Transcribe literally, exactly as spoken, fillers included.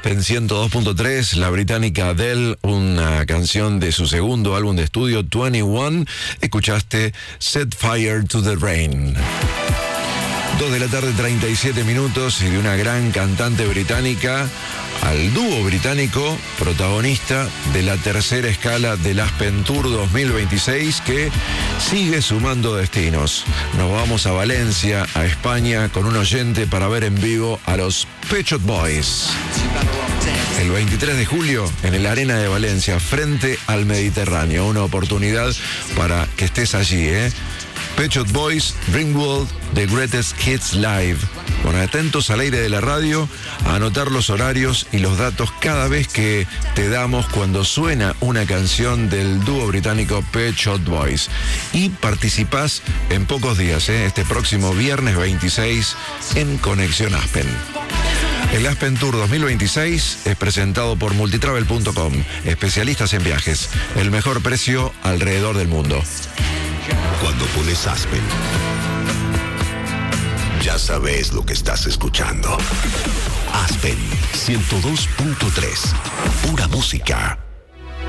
Aspen ciento dos punto tres, la británica Adele, una canción de su segundo álbum de estudio, veintiuno. Escuchaste Set Fire to the Rain. dos de la tarde, treinta y siete minutos, y de una gran cantante británica al dúo británico protagonista de la tercera escala del Aspen Tour dos mil veintiséis, que sigue sumando destinos. Nos vamos a Valencia, a España, con un oyente para ver en vivo a los Pet Shop Boys. El veintitrés de julio en el Arena de Valencia, frente al Mediterráneo. Una oportunidad para que estés allí, ¿eh? Pet Shop Boys, Dreamworld, The Greatest Hits Live. Con atentos al aire de la radio, a anotar los horarios y los datos cada vez que te damos cuando suena una canción del dúo británico Pet Shop Boys. Y participás en pocos días, ¿eh? Este próximo viernes veintiséis en Conexión Aspen. El Aspen Tour dos mil veintiséis es presentado por multitravel punto com, especialistas en viajes, el mejor precio alrededor del mundo. Cuando pones Aspen, ya sabes lo que estás escuchando. Aspen ciento dos punto tres, pura música.